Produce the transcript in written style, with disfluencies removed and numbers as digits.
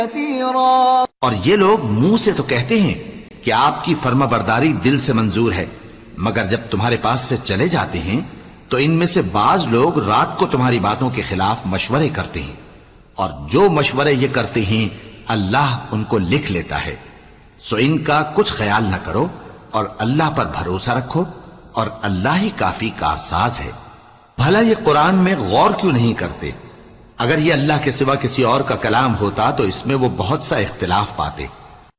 और ये लोग मुंह से तो कहते हैं कि आपकी फर्माबरदारी दिल से मंजूर है, मगर जब तुम्हारे पास से चले जाते हैं तो इनमें से बाज लोग रात को तुम्हारी बातों के खिलाफ मशवरे करते हैं, और जो मशवरे ये करते हैं अल्लाह उनको लिख लेता है। सो इनका कुछ ख्याल न करो और अल्लाह पर भरोसा रखो, और अल्लाह ही काफी कारसाज है। भला ये कुरान में गौर क्यों नहीं करते? अगर ये अल्लाह के सिवा किसी और का कलाम होता तो इसमें वो बहुत सा इख्तिलाफ पाते।